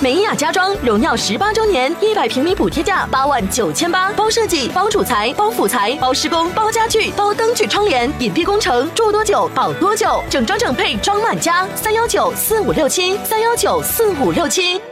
美雅家装荣耀18周年，100平米补贴价89800，包设计、包主材、包辅材、包施工、包家具、包灯具窗帘，隐蔽工程，住多久保多久，整装整配装满家，3194567，3194567。